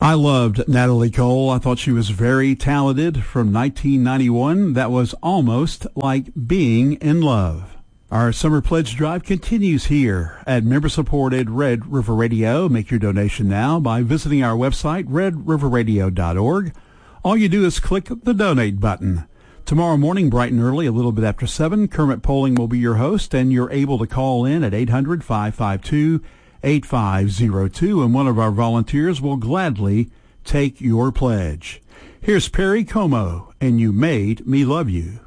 I loved Natalie Cole. I thought she was very talented. From 1991, that was Almost Like Being in Love. Our Summer Pledge Drive continues here at member-supported Red River Radio. Make your donation now by visiting our website, redriverradio.org. All you do is click the donate button. Tomorrow morning, bright and early, a little bit after 7, Kermit Poling will be your host, and you're able to call in at 800-552-8502, and one of our volunteers will gladly take your pledge. Here's Perry Como, and You Made Me Love You.